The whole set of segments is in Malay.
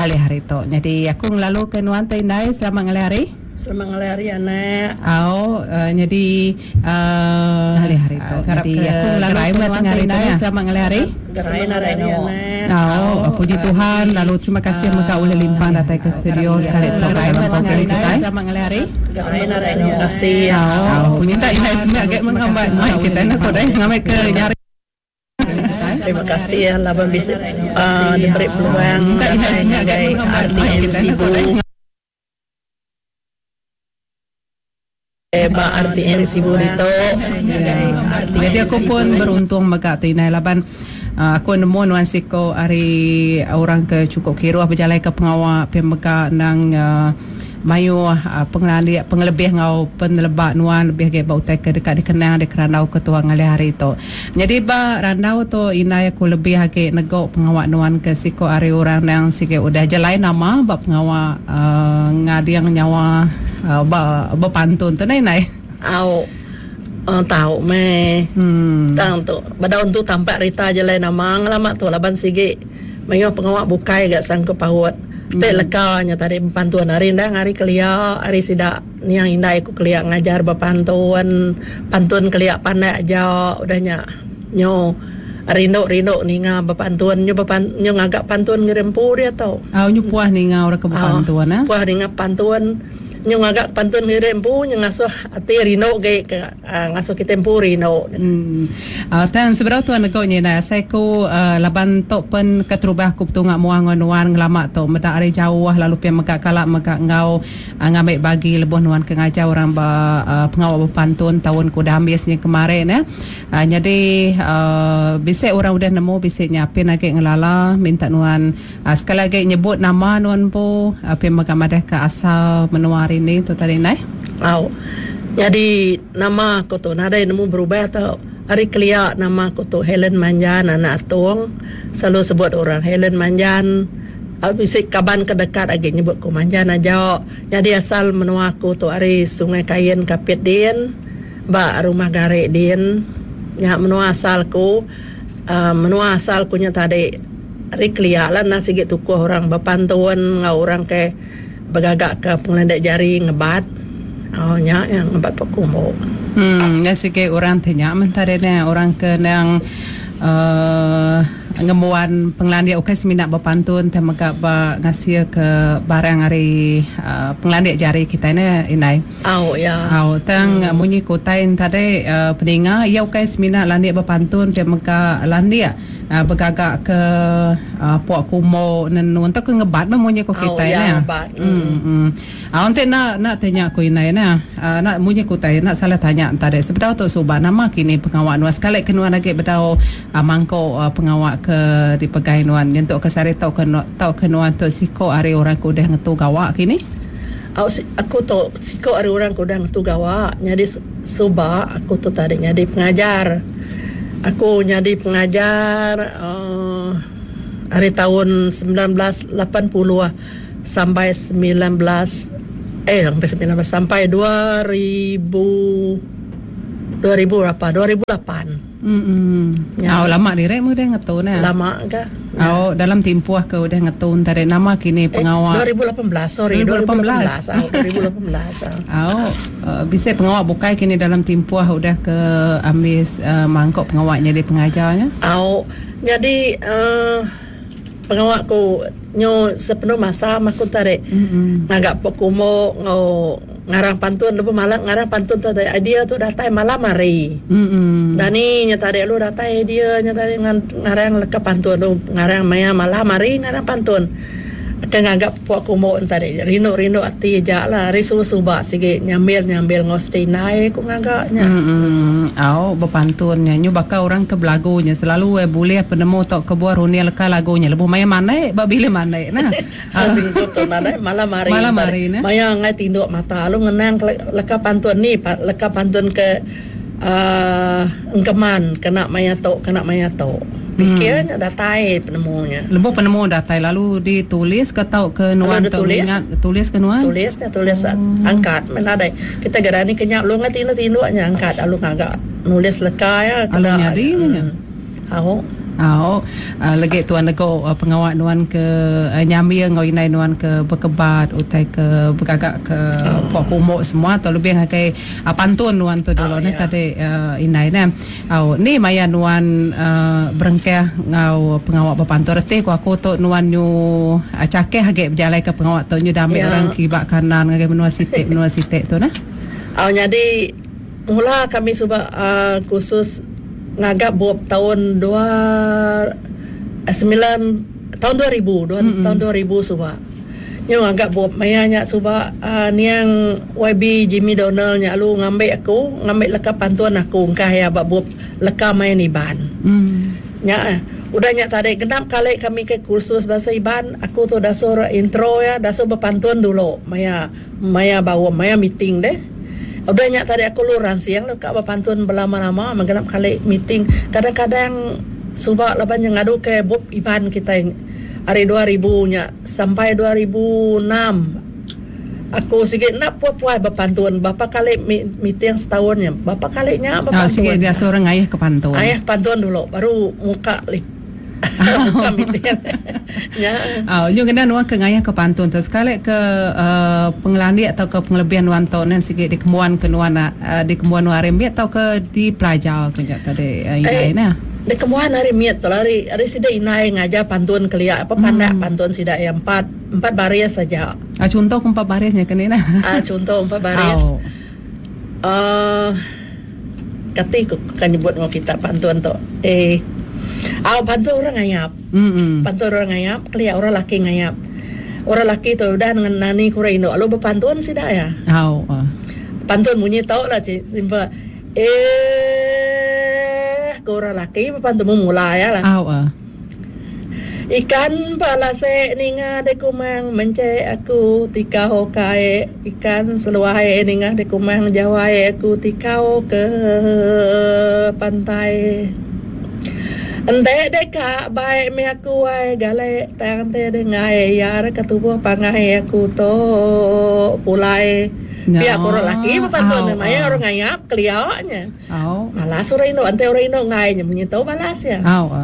ngali hari tu. Jadi aku ngelalu ke nuan Tindai selama ngali hari. Selamat ngali hari anak. Jadi ngali hari tu. Jadi aku ngelalu ke nuan Tindai selama ngali hari. Gerai hari anak. Puji Tuhan. Lalu terima kasih mereka boleh limpah datang ke studio sekali tu. Gerai program kita selama ngali hari. Gerai hari terima kasih. Punya tak Inai semua agak menghambat mic kita nak kau dah ngamai ke nyari. Terima kasih ya laban bisa diberi peluang sebagai RTM Sibu. RTM Sibu itu. Jadi aku pun beruntung maka Inai laban aku nemu nuan siko hari orang ke cukup kiro berjalan ke pengawal pemeka nang mayu pengelebih ngau penelebak nuan lebih ke bau tek dekat dikenang di kerandau ketua ngali hari tu. Jadi ba randau tu Inai aku lebih hake negok pengawak nuan ke siko hari orang yang sikit udah jelai nama ba pengawak ngadiang nyawa ba pantun tu Inai. Tahu me. Tang tu badaun tu tampak rita jelai nama ngalamat tu laban sige mayu pengawak bukai gak sangko pahut. Te lekanya tadi pantuan hari dah hari kelia hari sidak niang indah aku kelia ngajar pantun kelia pandai aja udahnya nyo rindo ninga bapantun nyo ngagak pantun ngerempu dia tau. Nyo puah ninga orang ke bapantun puah ninga pantun nyo ngagak pantun ngerempu nyo ngasuh ati rino ke ngasuh kitempu rino. Tan seberapa tuan negoknya na saya ku laban tok pen keterubah ku petungak muang nuan ngelamak tok meda ari jauh lalu pi megak kalak megak ngau ngambil bagi lebuh nuan ke ngajar orang pengawal pantun tahun ku dah habisnya kemarin ya. Jadi bisik orang udah nemu bisik nyapin lagi ngelala minta nuan sekali lagi nyebut nama nuan po pi megak madah ke asal menuari ini tu tadi nai. Jadi nama aku tu nada nemu berubah tau. Hari kelia nama aku tu Helen Manjan anak atuang. Selalu sebut orang Helen Manjan. Bisik kaban kedekat lagi nyebut ku Manjan aja. Jadi asal menua aku tu hari Sungai Kayen Kapit Din. Ba rumah Garek Din. Nya menua asalku nya tadi hari kelia lah nasi gitu ku orang bapantun ngau orang ke bergagak ke pengelendak jari ngebat. Nya yang ngebat pakumo. Nasi ke orang tanya mentarene orang ke yang ngemuan penglandia ukai seminat bapantun temaka ba ngasih ke barang hari penglandia jari kita ini Inai. Tang munyi kotain tadi peninga ia ukai seminat landia bapantun temaka landia bergagak ke puak kumo nenun tak ke ngebat munyi ko kita ini. Ante nak tanya ko Inai na nak munyi kotai nak salah tanya tadi sebenarnya tu subah nama kini pengawak nuan sekali kenuan lagi bedau mangko pengawak ke di pegainuan untuk kesari tau kenuan tu siko hari orang ku dah ngetu gawak kini. Aku tu siko hari orang ku dah ngetu gawak jadi subah aku tu tadi jadi pengajar. Aku jadi pengajar hari tahun 1980 sampai 2008. Lama direk mu dah ngetun ya. Lama ke? Dalam tempoh ke udah ngetun tadi nama kini pengawal 2018 bisa pengawal bukai kini dalam tempoh udah ke ambil mangkok pengawalnya di pengajarnya. Jadi pengawalku nyo sepenuh masa makun tarik ngagak pokumo ngarang pantun lepas malam ngarang pantun tu dia tu datai malam hari. Dani nyatari lu datai dia nyatari ngarang leka pantun lu ngarang maya malam hari ngarang pantun. Ngagak puak kumo tadi rino ati aja lah risu subak sige nyambil ngosti naik ku ngagaknya. Bepantun nyu bakal orang ke belagunya selalu boleh penemu tok kebuah runi leka lagunya lebu maya mana ba bile mana nah. Tinggu tu nada malam hari nah. Maya ngai tinduk mata lu ngenang leka pantun ni leka pantun ke engkeman kena maya to. Pikirnya datai penemunya. Lembu penemu datai lalu ditulis ke tau ke nuan tulis ke nuan. Tulis angkat menadai. Kita gerani kenyak lu ngatino nya angkat alu ngagak nulis leka ya. Alu nyari. Lagi tuan nego pengawak nuan ke nyamia ngau inai nuan ke berkebat utai ke bergagak ke puak kumuk semua atau lebih ngakai pantun nuan tu dulu ni tadi inai ni. Ni maya nuan berengkeh ngau pengawak berpantun reti aku tu nuan nyu cakeh hagek berjalai ke pengawak tu nyu damai orang kibak kanan ngakai menua sitik tu nah. Jadi mula kami cuba khusus ngagap buat tahun 2000 tahun 2000 suba. Nyo ngagap buat mayanya suba niang YB Jimmy Donald nya lu ngambil leka pantuan aku ngkah ya buat leka main iban. Nya udah nya tadi genap kali kami ke kursus bahasa iban aku tu dasar intro ya dasar berpantuan dulu maya bawa maya meeting deh. Udah nyak tadi aku luran siang lu kak berpantun berlama-lama mengenap kali meeting kadang-kadang subak leban yang ngadu ke bob iban kita yang hari 2000 nya sampai 2006 aku sikit nak puai berpantun berapa kali meeting setahunnya berapa kalinya berpantun sikit dia seorang ayah ke pantun pantun dulu baru muka Nyo kena nuan ke ngayah ke pantun tu sekali ke pengelandi atau ke penglebihan nuan tu nan sikit di kemuan ke nuan di kemuan nuan remit atau ke di pelajar tu jak tadi inai na di kemuan hari miat tu hari sida inai ngajar pantun kelia apa pandak pantun sida yang empat baris saja contoh 4 barisnya kena na contoh 4 baris ketik kan nyebut mau kita pantun tu pantun orang ngayap pantun orang ngayap kelia orang laki ngayap orang laki tu udah dengan nani kuraino lo berpantun sih dah ya pantun bunyi tau lah simple orang laki berpantun memulai ya lah ikan palase ninga de kumang mence aku tika hokae ikan seluahe ninga de kumang jawae aku tikau ke pantai ente deka baik me aku ai gale tang te de ngai yar ketubuh pangai aku to pulai pihak orang laki berpantun namanya orang ngayap keliaunya malas orang ino ante orang ino ngai nya menyitau balas ya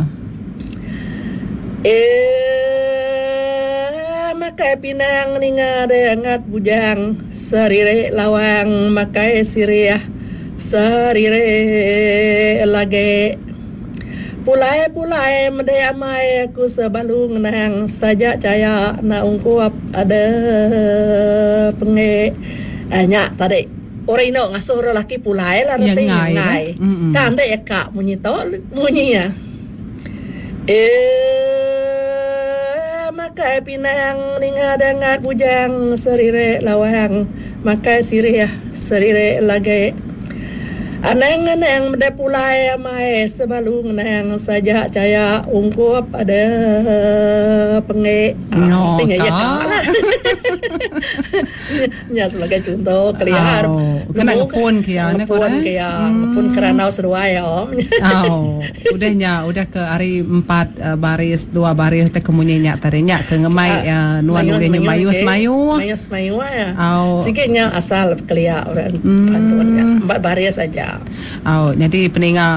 makai pinang ninga de angat bujang sarire lawang makai siriah sarire lage pulai mede amai aku sebalung nang saja caya na ungkuap ada penge nya tadi orang ino ngasuh orang laki pulai lah nanti ngai kan ande ya kak munyi to munyi ya makai pinang ninga dangat bujang serire lawang makai siriah serire lage aneng mede pulai amai sebalung nang saja caya ungkup ada penge tinggal ya kalah nya sebagai contoh kelihar kena ngepun ngepun keranau sedua ya om udah ke hari 4 baris 2 baris te kemunyinya tadinya ke ngemai nuan ugenya mayus ya sikitnya asal kelihar orang bantuannya 4 baris saja jadi peningal